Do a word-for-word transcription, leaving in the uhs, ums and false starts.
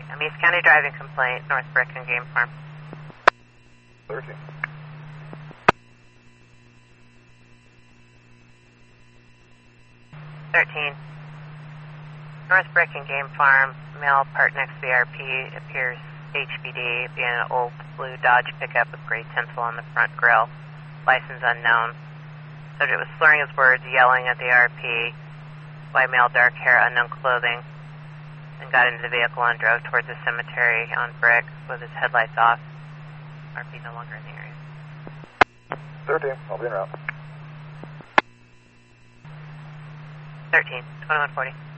I'm East County driving complaint, North Brick and Game Farm. thirteen. thirteen. North Brick and Game Farm, male parked next to the R P, appears H B D, being an old blue Dodge pickup with gray tinsel on the front grille. License unknown. Subject was slurring his words, yelling at the R P. White male, dark hair, unknown clothing. And got into the vehicle and drove towards the cemetery on Brick with his headlights off. R P no longer in the area. thirteen, I'll be en route. thirteen, twenty-one forty.